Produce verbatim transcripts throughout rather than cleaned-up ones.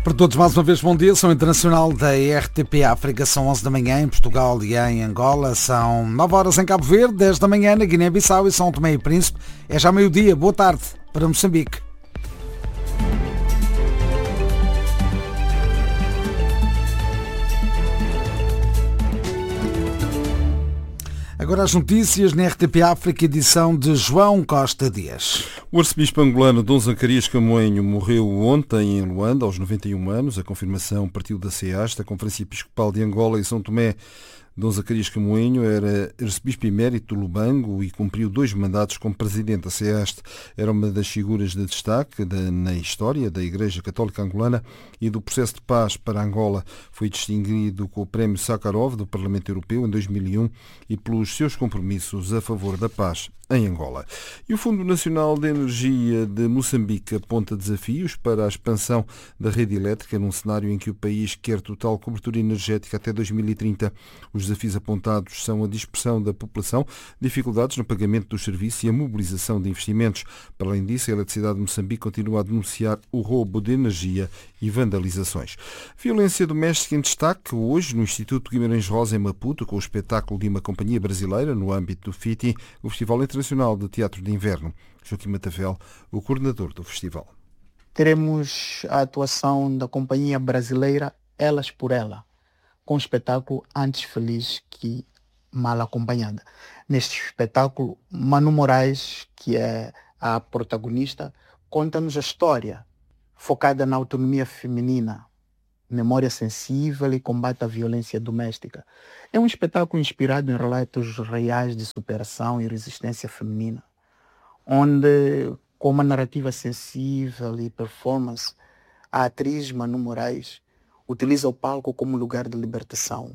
Para todos, mais uma vez, bom dia. São internacional da R T P África. São onze da manhã em Portugal e em Angola. São nove horas em Cabo Verde, dez da manhã na Guiné-Bissau e São Tomé e Príncipe. É já meio-dia. Boa tarde para Moçambique. Agora as notícias na R T P África, edição de João Costa Dias. O arcebispo angolano Dom Zacarias Camoenho morreu ontem em Luanda, aos noventa e um anos. A confirmação partiu da C E A S, da Conferência Episcopal de Angola e São Tomé. Dom Zacarias Camoenho era arcebispo emérito do Lubango e cumpriu dois mandatos como presidente da C E A S. Era uma das figuras de destaque de, na história da Igreja Católica Angolana e do processo de paz para Angola. Foi distinguido com o Prémio Sakharov do Parlamento Europeu em dois mil e um e pelos seus compromissos a favor da paz em Angola. E o Fundo Nacional de Energia de Moçambique aponta desafios para a expansão da rede elétrica num cenário em que o país quer total cobertura energética até dois mil e trinta. Os desafios apontados são a dispersão da população, dificuldades no pagamento dos serviços e a mobilização de investimentos. Para além disso, a Eletricidade de Moçambique continua a denunciar o roubo de energia e vandalizações. Violência doméstica em destaque hoje no Instituto Guimarães Rosa em Maputo, com o espetáculo de uma companhia brasileira no âmbito do F I T I, o Festival Internacional de Teatro de Inverno. Joaquim Matavel, o coordenador do festival. Teremos a atuação da companhia brasileira Elas por Ela, com o espetáculo Antes Feliz que Mal Acompanhada. Neste espetáculo, Manu Moraes, que é a protagonista, conta-nos a história focada na autonomia feminina, memória sensível e combate à violência doméstica. É um espetáculo inspirado em relatos reais de superação e resistência feminina, onde, com uma narrativa sensível e performance, a atriz Manu Moraes utiliza o palco como lugar de libertação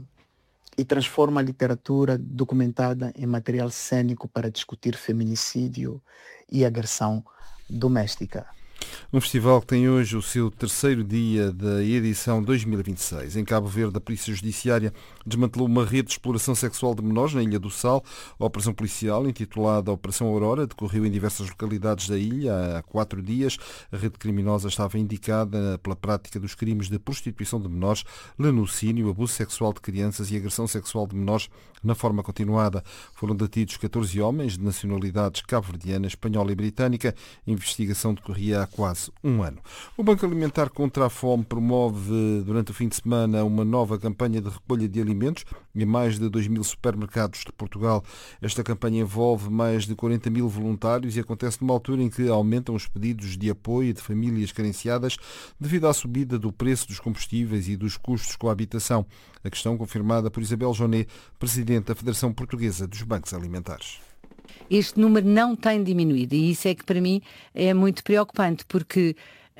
e transforma a literatura documentada em material cênico para discutir feminicídio e agressão doméstica. Um festival que tem hoje o seu terceiro dia da edição dois mil e vinte e seis. Em Cabo Verde, a Polícia Judiciária desmantelou uma rede de exploração sexual de menores na Ilha do Sal. A operação policial, intitulada Operação Aurora, decorreu em diversas localidades da ilha há quatro dias. A rede criminosa estava indicada pela prática dos crimes de prostituição de menores, lanucínio, abuso sexual de crianças e agressão sexual de menores na forma continuada. Foram detidos catorze homens de nacionalidades cabo-verdiana, espanhola e britânica. A investigação decorria há quase um ano. O Banco Alimentar contra a Fome promove durante o fim de semana uma nova campanha de recolha de alimentos em mais de dois mil supermercados de Portugal. Esta campanha envolve mais de quarenta mil voluntários e acontece numa altura em que aumentam os pedidos de apoio de famílias carenciadas devido à subida do preço dos combustíveis e dos custos com a habitação. A questão confirmada por Isabel Joné, presidente da Federação Portuguesa dos Bancos Alimentares. Este número não tem diminuído e isso é que para mim é muito preocupante, porque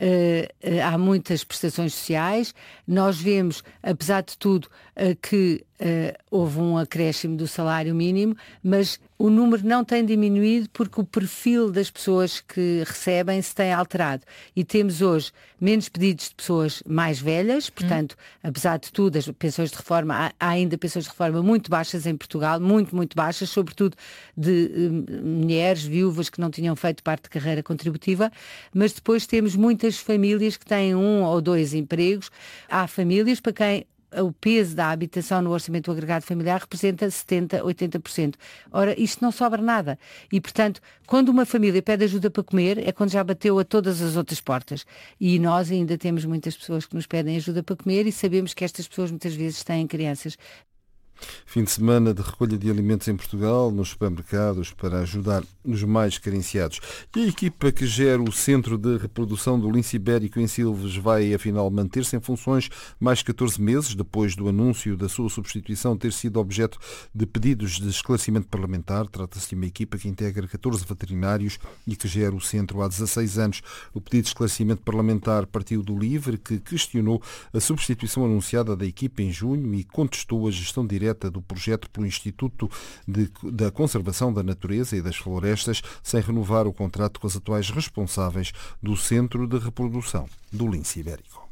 uh, uh, há muitas prestações sociais. Nós vemos, apesar de tudo, uh, que uh, houve um acréscimo do salário mínimo, mas o número não tem diminuído porque o perfil das pessoas que recebem se tem alterado. E temos hoje menos pedidos de pessoas mais velhas, portanto, hum. apesar de tudo, as pensões de reforma, há, há ainda pensões de reforma muito baixas em Portugal, muito, muito baixas, sobretudo de um, mulheres, viúvas que não tinham feito parte de carreira contributiva, mas depois temos muitas famílias que têm um ou dois empregos. Há famílias para quem o peso da habitação no orçamento agregado familiar representa setenta por cento, oitenta por cento. Ora, isto não sobra nada. E, portanto, quando uma família pede ajuda para comer, é quando já bateu a todas as outras portas. E nós ainda temos muitas pessoas que nos pedem ajuda para comer e sabemos que estas pessoas muitas vezes têm crianças. Fim de semana de recolha de alimentos em Portugal, nos supermercados, para ajudar os mais carenciados. E a equipa que gera o Centro de Reprodução do Lince Ibérico em Silves vai, afinal, manter-se em funções mais catorze meses, depois do anúncio da sua substituição ter sido objeto de pedidos de esclarecimento parlamentar. Trata-se de uma equipa que integra catorze veterinários e que gera o centro há dezasseis anos. O pedido de esclarecimento parlamentar partiu do LIVRE, que questionou a substituição anunciada da equipa em junho e contestou a gestão direta do projeto pelo Instituto de, da Conservação da Natureza e das Florestas, sem renovar o contrato com as atuais responsáveis do Centro de Reprodução do Lince Ibérico.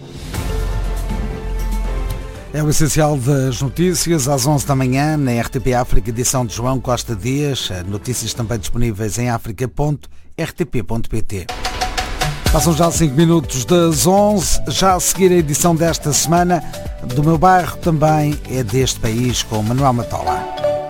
É o essencial das notícias, às onze da manhã, na R T P África, edição de João Costa Dias. Notícias também disponíveis em africa ponto r t p ponto p t. Passam já cinco minutos das onze, já a seguir a edição desta semana do Meu Bairro Também é Deste País, com Manuel Matola.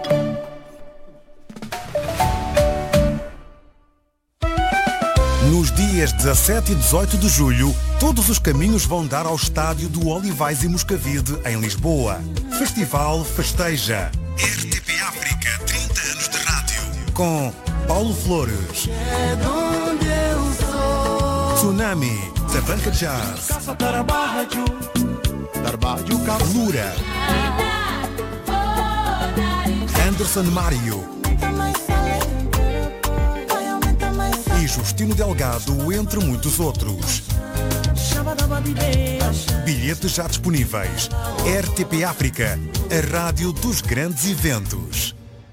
Nos dias dezassete e dezoito de julho, todos os caminhos vão dar ao estádio do Olivais e Moscavide, em Lisboa. Festival Festeja. R T P África, trinta anos de rádio. Com Paulo Flores, Tsunami, da Banca Jazz, Lura, Anderson Mário e Justino Delgado, entre muitos outros. Bilhetes já disponíveis. R T P África, a rádio dos grandes eventos.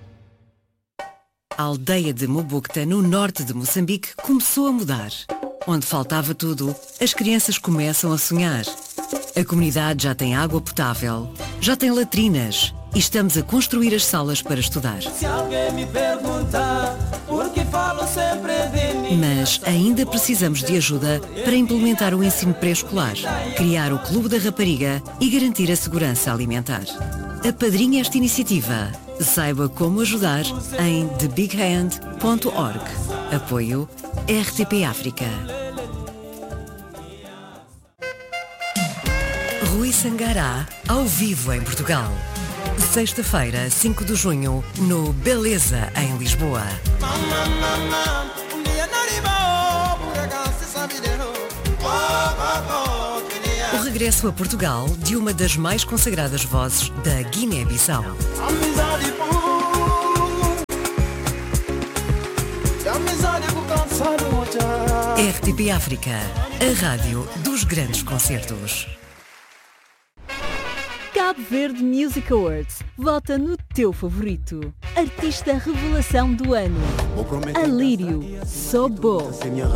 A aldeia de Mobukta, no norte de Moçambique, começou a mudar. Onde faltava tudo, as crianças começam a sonhar. A comunidade já tem água potável, já tem latrinas e estamos a construir as salas para estudar. Se alguém me perguntar por que falo sempre de mim, mas ainda precisamos de ajuda para implementar o ensino pré-escolar, criar o Clube da Rapariga e garantir a segurança alimentar. Apadrinhe esta iniciativa. Saiba como ajudar em the big hand ponto org. Apoio R T P África. Rui Sangará, ao vivo em Portugal. Sexta-feira, cinco de junho, no Beleza, em Lisboa. O regresso a Portugal de uma das mais consagradas vozes da Guiné-Bissau. R T P África, a rádio dos grandes concertos. Cabo Verde Music Awards. Vota no teu favorito. Artista revelação do ano. Alírio. Sobo.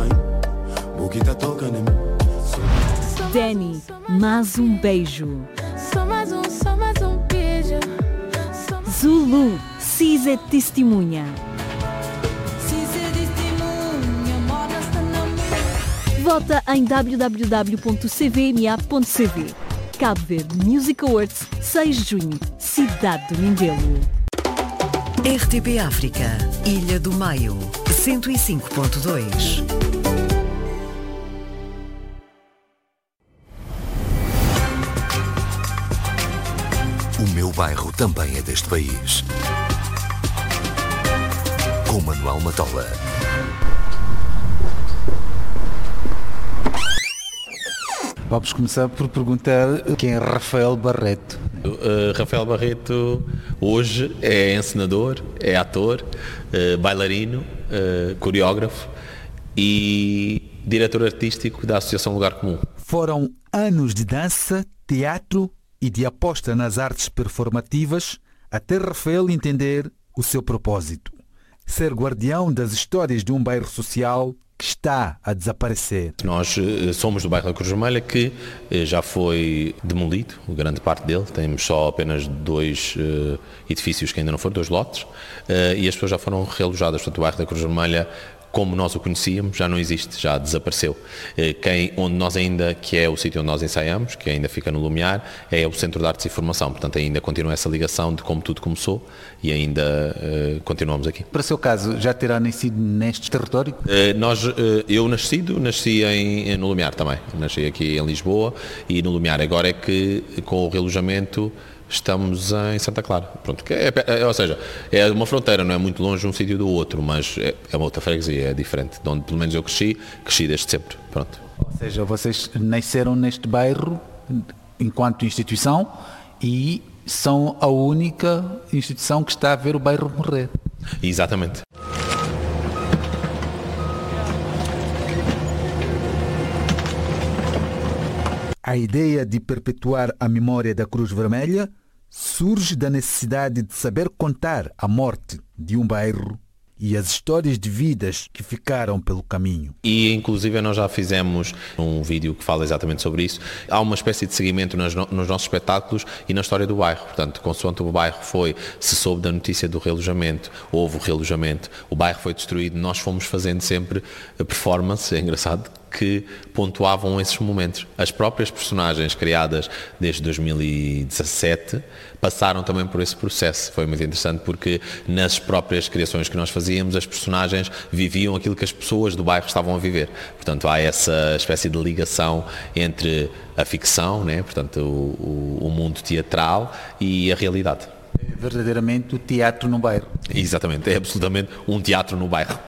Danny. Mais um beijo. Só mais um, só mais um beijo. Zulu. Cisa Testemunha. Vota em w w w ponto c v m a ponto c v. Cabo Verde Music Awards, seis de junho, Cidade do Mindelo. R T P África, Ilha do Maio, cento e cinco ponto dois. O meu bairro também é deste país. Com Manuel Matola. Vamos começar por perguntar quem é Rafael Barreto. Uh, Rafael Barreto hoje é encenador, é ator, uh, bailarino, uh, coreógrafo e diretor artístico da Associação Lugar Comum. Foram anos de dança, teatro e de aposta nas artes performativas até Rafael entender o seu propósito. Ser guardião das histórias de um bairro social que está a desaparecer. Nós uh, somos do bairro da Cruz Vermelha, que uh, já foi demolido, grande parte dele. Temos só apenas dois uh, edifícios que ainda não foram, dois lotes, uh, e as pessoas já foram realojadas. Portanto, o bairro da Cruz Vermelha, como nós o conhecíamos, já não existe, já desapareceu. Quem, onde nós ainda, que é o sítio onde nós ensaiamos, que ainda fica no Lumiar, é o Centro de Artes e Formação. Portanto, ainda continua essa ligação de como tudo começou e ainda uh, continuamos aqui. Para o seu caso, já terá nascido neste território? Uh, nós, uh, eu nascido, nasci em, no Lumiar também. Nasci aqui em Lisboa e no Lumiar. Agora é que, com o realojamento, estamos em Santa Clara. Pronto, que é, é, ou seja, é uma fronteira, não é muito longe um sítio do outro, mas é, é uma outra freguesia, é diferente. De onde pelo menos eu cresci, cresci desde sempre. Pronto. Ou seja, vocês nasceram neste bairro enquanto instituição e são a única instituição que está a ver o bairro morrer. Exatamente. A ideia de perpetuar a memória da Cruz Vermelha surge da necessidade de saber contar a morte de um bairro e as histórias de vidas que ficaram pelo caminho. E inclusive nós já fizemos um vídeo que fala exatamente sobre isso. Há uma espécie de seguimento nos, nos nossos espetáculos e na história do bairro. Portanto, consoante o bairro foi, se soube da notícia do realojamento, houve o realojamento, o bairro foi destruído, nós fomos fazendo sempre a performance, é engraçado, que pontuavam esses momentos. As próprias personagens criadas desde dois mil e dezassete passaram também por esse processo. Foi muito interessante porque nas próprias criações que nós fazíamos, as personagens viviam aquilo que as pessoas do bairro estavam a viver. Portanto, há essa espécie de ligação entre a ficção, né? Portanto, o, o, o mundo teatral e a realidade. É verdadeiramente o teatro no bairro. Exatamente, é absolutamente um teatro no bairro.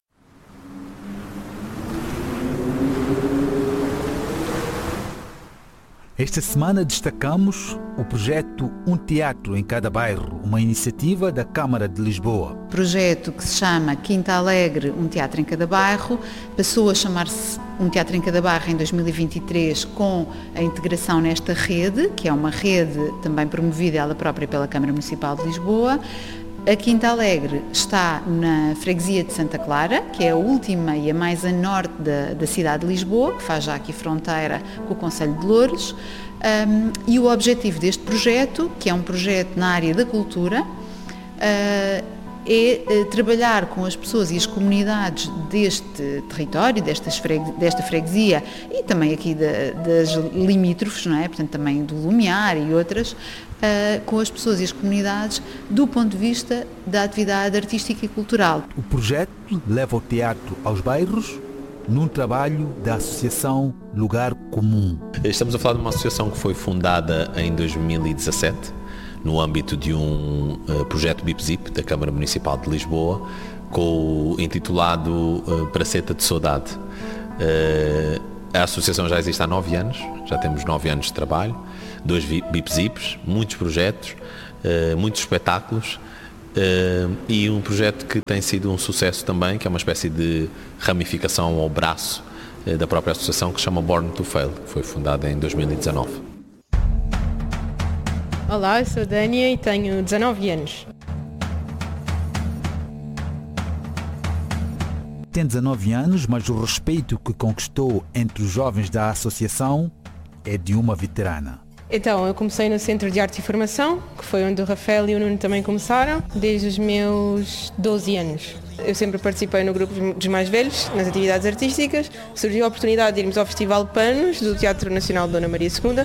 Esta semana destacamos o projeto Um Teatro em Cada Bairro, uma iniciativa da Câmara de Lisboa. Projeto que se chama Quinta Alegre, Um Teatro em Cada Bairro, passou a chamar-se Um Teatro em Cada Bairro em dois mil e vinte e três com a integração nesta rede, que é uma rede também promovida ela própria pela Câmara Municipal de Lisboa. A Quinta Alegre está na freguesia de Santa Clara, que é a última e a mais a norte da, da cidade de Lisboa, que faz já aqui fronteira com o concelho de Loures. Um, e o objetivo deste projeto, que é um projeto na área da cultura, uh, é uh, trabalhar com as pessoas e as comunidades deste território, desta, freguesia, desta freguesia e também aqui da, das limítrofes, não é? Portanto, também do Lumiar e outras, Uh, com as pessoas e as comunidades do ponto de vista da atividade artística e cultural. O projeto leva o teatro aos bairros num trabalho da Associação Lugar Comum. Estamos a falar de uma associação que foi fundada em dois mil e dezassete no âmbito de um uh, projeto B I P Z I P da Câmara Municipal de Lisboa, com o intitulado uh, Praceta de Saudade. Uh, a associação já existe há nove anos, já temos nove anos de trabalho, dois B I P Z I Ps, muitos projetos, uh, muitos espetáculos uh, e um projeto que tem sido um sucesso também, que é uma espécie de ramificação ao braço uh, da própria associação, que se chama Born to Fail, que foi fundada em dois mil e dezanove. Olá, eu sou a Dânia e tenho dezanove anos. Tem dezanove anos, mas o respeito que conquistou entre os jovens da associação é de uma veterana. Então, eu comecei no Centro de Arte e Formação, que foi onde o Rafael e o Nuno também começaram, desde os meus doze anos. Eu sempre participei no grupo dos mais velhos, nas atividades artísticas. Surgiu a oportunidade de irmos ao Festival Panos, do Teatro Nacional de Dona Maria segunda.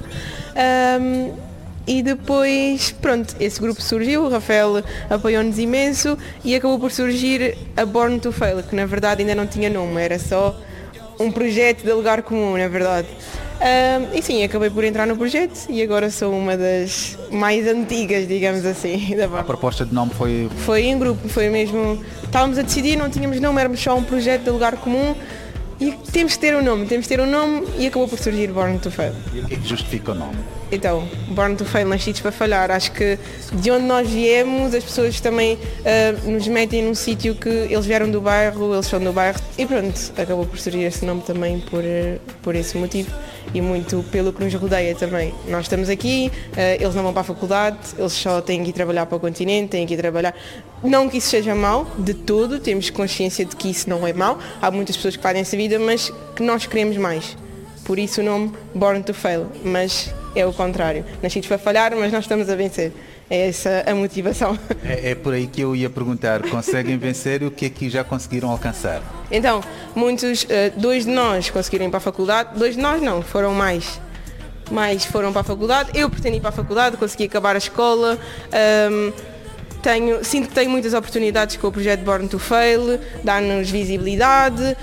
Um, e depois, pronto, esse grupo surgiu, o Rafael apoiou-nos imenso e acabou por surgir a Born to Fail, que na verdade ainda não tinha nome, era só um projeto de lugar comum, na verdade. Um, e sim, acabei por entrar no projeto e agora sou uma das mais antigas, digamos assim. Da a proposta de nome foi... Foi em grupo, foi mesmo... Estávamos a decidir, não tínhamos nome, éramos só um projeto de lugar comum e temos que ter um nome, temos que ter um nome e acabou por surgir Born to Fail. E o que é que justifica o nome? Então, Born to Fail, nascidos para falhar. Acho que de onde nós viemos, as pessoas também uh, nos metem num sítio que eles vieram do bairro, eles são do bairro e pronto, acabou por surgir esse nome também por, uh, por esse motivo e muito pelo que nos rodeia também. Nós estamos aqui, uh, eles não vão para a faculdade, eles só têm que ir trabalhar para o continente, têm que ir trabalhar. Não que isso seja mau, de todo, temos consciência de que isso não é mau. Há muitas pessoas que fazem essa vida, mas que nós queremos mais. Por isso o nome Born to Fail, mas é o contrário. Nascidos para falhar, mas nós estamos a vencer. É essa a motivação. É, é por aí que eu ia perguntar, conseguem vencer e o que é que já conseguiram alcançar? Então, muitos, dois de nós conseguiram ir para a faculdade, dois de nós não, foram mais. Mais foram para a faculdade, eu pretendi ir para a faculdade, consegui acabar a escola, um, tenho, sinto que tenho muitas oportunidades com o projeto Born to Fail, dá-nos visibilidade,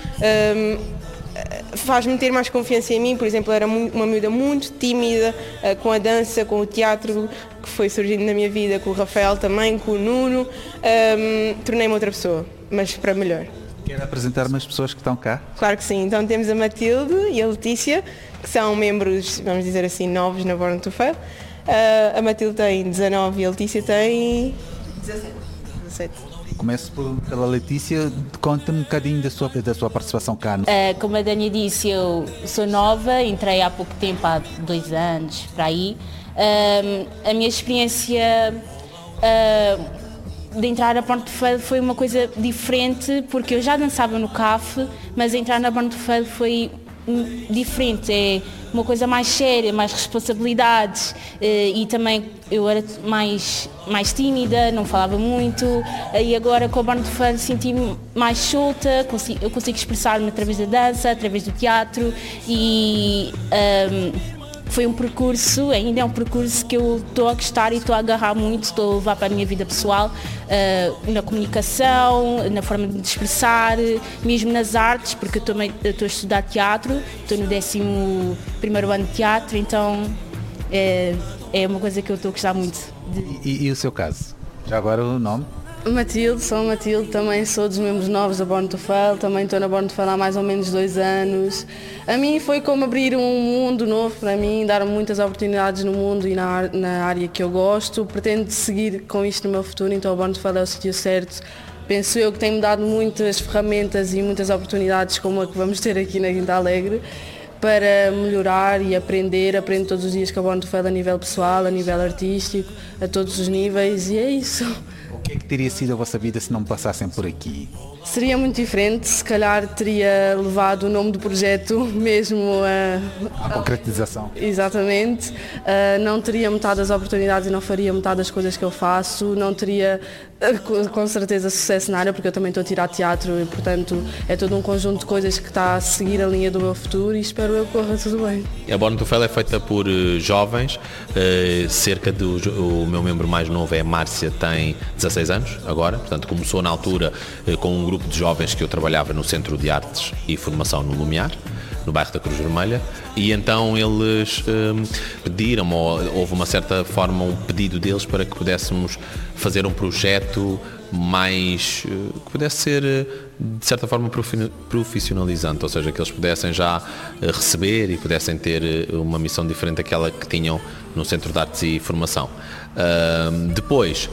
um, faz-me ter mais confiança em mim. Por exemplo, era uma miúda muito tímida, uh, com a dança, com o teatro que foi surgindo na minha vida, com o Rafael também, com o Nuno, um, tornei-me outra pessoa, mas para melhor. Quer apresentar-me as pessoas que estão cá? Claro que sim, então temos a Matilde e a Letícia, que são membros, vamos dizer assim, novos na Born to Fail. Uh, a Matilde tem dezanove e a Letícia tem dezassete. Começo por, pela Letícia, conta-me um bocadinho da sua, da sua participação cá. Uh, como a Dani disse, eu sou nova, entrei há pouco tempo, há dois anos, para aí. Uh, a minha experiência uh, de entrar na Born to Fail foi uma coisa diferente, porque eu já dançava no C A F, mas entrar na Born to Fail foi diferente, é uma coisa mais séria, mais responsabilidades, e também eu era mais, mais tímida, não falava muito, e agora com a Born to Fail senti-me mais solta, consigo, eu consigo expressar-me através da dança, através do teatro, e um, foi um percurso, ainda é um percurso que eu estou a gostar e estou a agarrar muito, estou a levar para a minha vida pessoal, uh, na comunicação, na forma de me expressar, mesmo nas artes, porque eu também estou a estudar teatro, estou no décimo primeiro ano de teatro, então é, é uma coisa que eu estou a gostar muito. De... E, e o seu caso? Já agora o nome? Matilde, sou a Matilde, também sou dos membros novos da Born to Fail, também estou na Born to Fail há mais ou menos dois anos. A mim foi como abrir um mundo novo para mim, dar muitas oportunidades no mundo e na, na área que eu gosto. Pretendo seguir com isto no meu futuro, então a Born to Fail é o sítio certo. Penso eu que tem-me dado muitas ferramentas e muitas oportunidades como a que vamos ter aqui na Quinta Alegre, para melhorar e aprender. Aprendo todos os dias com a Born to Fail a nível pessoal, a nível artístico, a todos os níveis, e é isso. O que é que teria sido a vossa vida se não passassem por aqui? Seria muito diferente, se calhar teria levado o nome do projeto mesmo a... A concretização. Exatamente. Uh, não teria metade das oportunidades e não faria metade das coisas que eu faço, não teria uh, com certeza sucesso na área, porque eu também estou a tirar teatro e, portanto, é todo um conjunto de coisas que está a seguir a linha do meu futuro e espero eu que corra tudo bem. A Born to Fail é feita por uh, jovens, uh, cerca do... O meu membro mais novo é a Márcia, tem dezasseis anos agora, portanto começou na altura uh, com um grupo de jovens que eu trabalhava no Centro de Artes e Formação no Lumiar, no bairro da Cruz Vermelha, e então eles um, pediram, ou houve uma certa forma um pedido deles para que pudéssemos fazer um projeto mais, que pudesse ser de certa forma profissionalizante, ou seja, que eles pudessem já receber e pudessem ter uma missão diferente daquela que tinham no Centro de Artes e Formação. Uh, depois,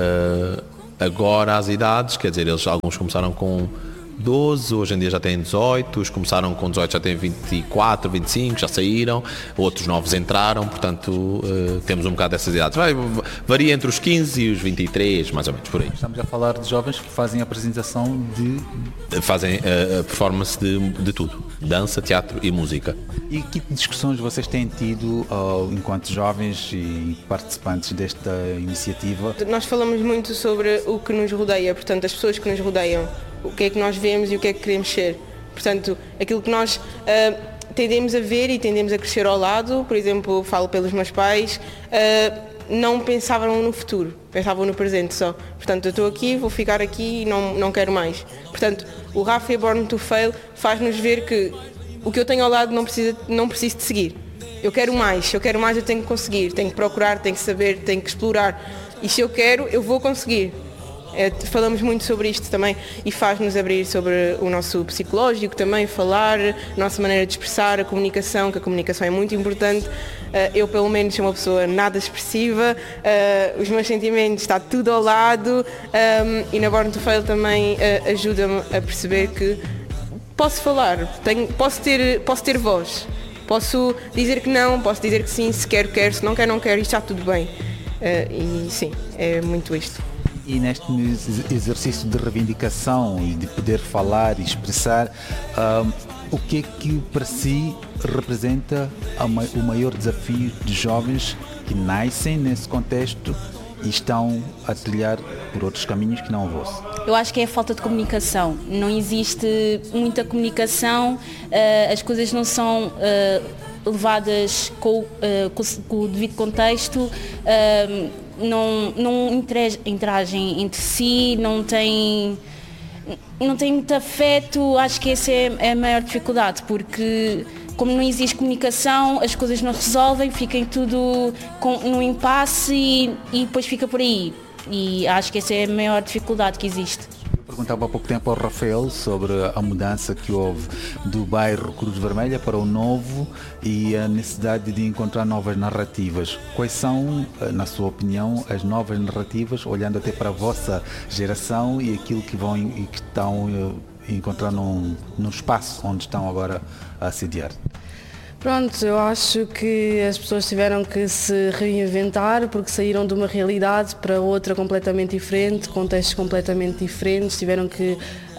uh, agora as idades, quer dizer, eles alguns começaram com doze, hoje em dia já têm dezoito, os começaram com dezoito já têm vinte e quatro, vinte e cinco, já saíram, outros novos entraram, portanto uh, temos um bocado dessas idades. Vai, varia entre os quinze e os vinte e três, mais ou menos, por aí. Estamos a falar de jovens que fazem a apresentação de... Fazem a, a performance de, de tudo, dança, teatro e música. E que discussões vocês têm tido uh, enquanto jovens e participantes desta iniciativa? Nós falamos muito sobre o que nos rodeia, portanto as pessoas que nos rodeiam, o que é que nós vemos e o que é que queremos ser. Portanto, aquilo que nós uh, tendemos a ver e tendemos a crescer ao lado, por exemplo, falo pelos meus pais, uh, não pensavam no futuro, pensavam no presente só. Portanto, eu estou aqui, vou ficar aqui e não, não quero mais. Portanto, o Rafa e Born to Fail faz-nos ver que o que eu tenho ao lado não, precisa, não preciso de seguir. Eu quero mais, se eu quero mais eu tenho que conseguir, tenho que procurar, tenho que saber, tenho que explorar. E se eu quero, eu vou conseguir. É, falamos muito sobre isto também e faz-nos abrir sobre o nosso psicológico também, falar, a nossa maneira de expressar, a comunicação, que a comunicação é muito importante. Uh, eu pelo menos sou uma pessoa nada expressiva, uh, os meus sentimentos está tudo ao lado, um, e na Born to Fail também uh, ajuda-me a perceber que posso falar, tenho, posso, ter, posso ter voz, posso dizer que não, posso dizer que sim, se quero, quero, se não quero, não quero, isto está tudo bem. Uh, e sim, é muito isto. E neste exercício de reivindicação e de poder falar e expressar, um, o que é que para si representa o maior desafio de jovens que nascem nesse contexto e estão a trilhar por outros caminhos que não o vosso? Eu acho que é a falta de comunicação. Não existe muita comunicação, uh, as coisas não são uh, levadas com, uh, com, com o devido contexto, uh, não, não interagem entre si, não têm, não têm muito afeto. Acho que essa é a maior dificuldade, porque como não existe comunicação, as coisas não se resolvem, fica tudo com, num impasse e, e depois fica por aí. E acho que essa é a maior dificuldade que existe. Perguntava há pouco tempo ao Rafael sobre a mudança que houve do bairro Cruz Vermelha para o novo e a necessidade de encontrar novas narrativas. Quais são, na sua opinião, as novas narrativas, olhando até para a vossa geração e aquilo que vão e que estão a encontrar num, num espaço onde estão agora a assediar? Pronto, eu acho que as pessoas tiveram que se reinventar porque saíram de uma realidade para outra completamente diferente, contextos completamente diferentes, tiveram que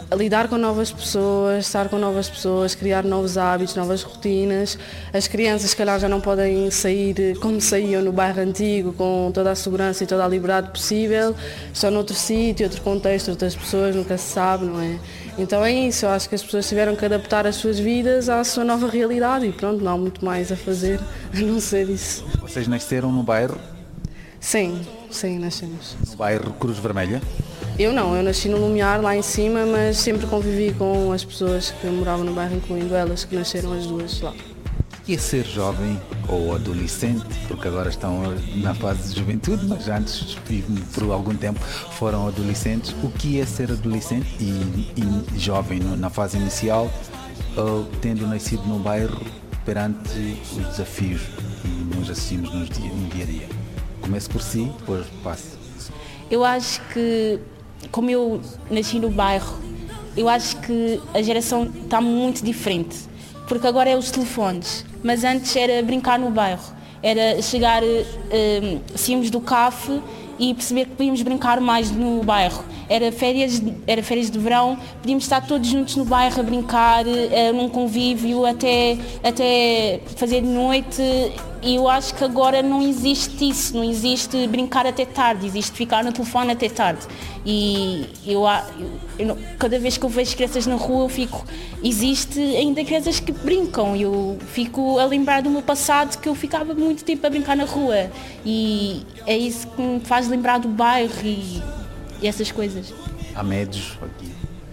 lidar com novas pessoas, estar com novas pessoas, criar novos hábitos, novas rotinas. As crianças, se calhar, já não podem sair como saíam no bairro antigo, com toda a segurança e toda a liberdade possível. Estão noutro sítio, outro contexto, outras pessoas, nunca se sabe, não é? Então é isso, eu acho que as pessoas tiveram que adaptar as suas vidas à sua nova realidade e pronto, não há muito mais a fazer a não ser isso. Vocês nasceram no bairro? Sim, sim, nascemos. No bairro Cruz Vermelha? Eu não, eu nasci no Lumiar, lá em cima, mas sempre convivi com as pessoas que moravam no bairro, incluindo elas que nasceram as duas lá. O que é ser jovem ou adolescente? Porque agora estão na fase de juventude, mas antes, por algum tempo, foram adolescentes. O que é ser adolescente e, e jovem na fase inicial, tendo nascido no bairro perante os desafios que nós assistimos no dia, no dia a dia? Comece por si, depois passe. Eu acho que, como eu nasci no bairro, eu acho que a geração está muito diferente, porque agora é os telefones, mas antes era brincar no bairro, era chegar, um, saímos do C A F e perceber que podíamos brincar mais no bairro. Era férias, era férias de verão, podíamos estar todos juntos no bairro a brincar, uh, num convívio até, até fazer de noite. E eu acho que agora não existe isso, não existe brincar até tarde, existe ficar no telefone até tarde. E eu, eu, eu cada vez que eu vejo crianças na rua, eu fico, existe ainda crianças que brincam. Eu fico a lembrar do meu passado, que eu ficava muito tempo a brincar na rua. E é isso que me faz lembrar do bairro e, e essas coisas. Há medos aqui?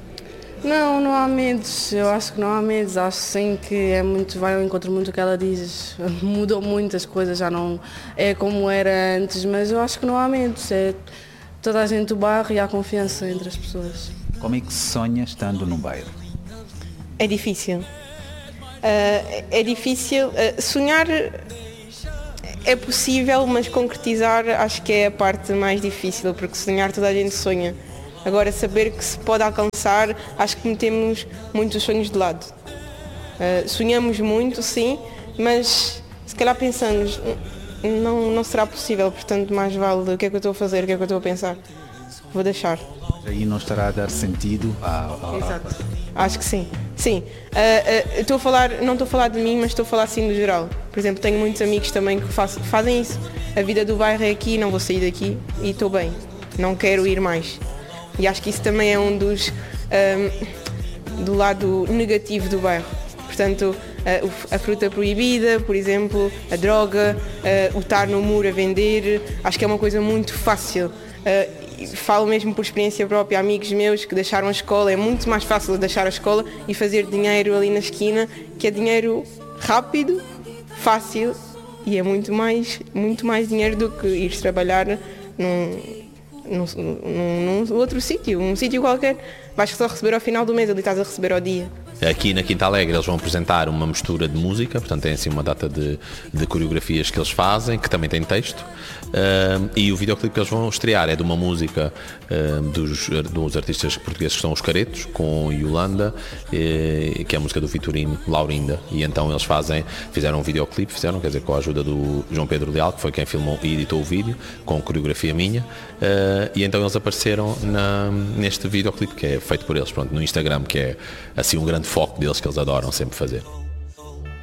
Não, não há medos, eu acho que não há medos, acho sim que é muito, vai ao encontro muito do que ela diz, mudou muitas coisas, já não é como era antes, mas eu acho que não há medos, é toda a gente do bairro e há confiança entre as pessoas. Como é que se sonha estando no bairro? É difícil, uh, é difícil, uh, sonhar é possível, mas concretizar acho que é a parte mais difícil, porque sonhar toda a gente sonha. Agora, saber que se pode alcançar, acho que metemos muitos sonhos de lado. Uh, sonhamos muito, sim, mas se calhar pensamos, não, não será possível, portanto mais vale o que é que eu estou a fazer, o que é que eu estou a pensar. Vou deixar. Aí não estará a dar sentido à... à... Exato. Acho que sim. Sim. Uh, uh, estou a falar, não estou a falar de mim, mas estou a falar assim no geral. Por exemplo, tenho muitos amigos também que, faço, que fazem isso. A vida do bairro é aqui, não vou sair daqui e estou bem. Não quero ir mais. E acho que isso também é um dos, um, do lado negativo do bairro. Portanto, a, a fruta proibida, por exemplo, a droga, uh, o estar no muro a vender, acho que é uma coisa muito fácil. Uh, falo mesmo por experiência própria, amigos meus que deixaram a escola, é muito mais fácil deixar a escola e fazer dinheiro ali na esquina, que é dinheiro rápido, fácil e é muito mais, muito mais dinheiro do que ir trabalhar num... Num, num, num outro sítio, um sítio qualquer, vais só receber ao final do mês, ali estás a receber ao dia. Aqui na Quinta Alegre eles vão apresentar uma mistura de música, portanto tem assim uma data de, de coreografias que eles fazem, que também tem texto, uh, e o videoclipe que eles vão estrear é de uma música uh, dos, dos artistas portugueses que são os Caretos, com Yolanda, uh, que é a música do Vitorino, Laurinda, e então eles fazem, fizeram um videoclipe, fizeram, quer dizer, com a ajuda do João Pedro Leal, que foi quem filmou e editou o vídeo, com coreografia minha, uh, e então eles apareceram na, neste videoclipe que é feito por eles, pronto, no Instagram, que é assim um grande foco deles que eles adoram sempre fazer.